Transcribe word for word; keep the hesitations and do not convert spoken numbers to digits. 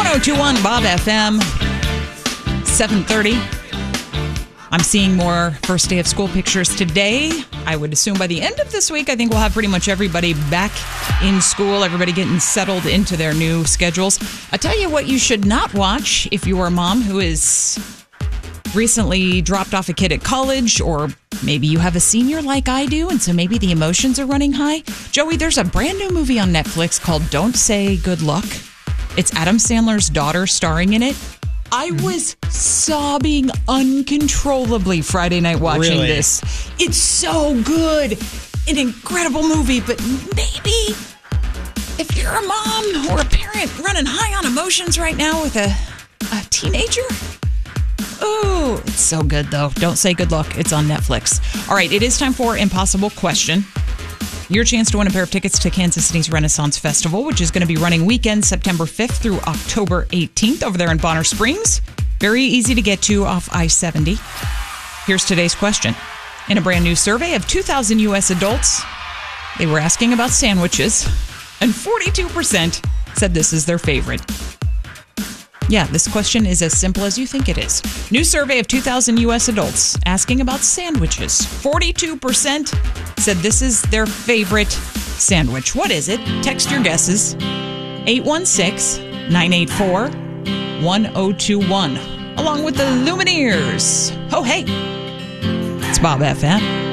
oh two one Bob F M, seven thirty. I'm seeing more first day of school pictures today. I would assume by the end of this week, I think we'll have pretty much everybody back in school, everybody getting settled into their new schedules. I tell you what you should not watch if you are a mom who is recently dropped off a kid at college, or maybe you have a senior like I do, and so maybe the emotions are running high. Joey, there's a brand new movie on Netflix called Don't Say Good Luck. It's Adam Sandler's daughter starring in it. I was sobbing uncontrollably Friday night watching Really? this. It's so good. An incredible movie, but maybe if you're a mom or a parent running high on emotions right now with a, a teenager, oh, it's so good, though. Don't say good luck. It's on Netflix. All right, it is time for Impossible Question. Your chance to win a pair of tickets to Kansas City's Renaissance Festival, which is going to be running weekend September fifth through October eighteenth over there in Bonner Springs. Very easy to get to off I seventy. Here's today's question. In a brand new survey of two thousand U S adults, they were asking about sandwiches, and forty-two percent said this is their favorite. Yeah, this question is as simple as you think it is. New survey of two thousand U S adults asking about sandwiches. forty-two percent said this is their favorite sandwich. What is it? Text your guesses. eight one six, nine eight four, one oh two one. Along with the Lumineers. Oh, hey. It's Bob F M.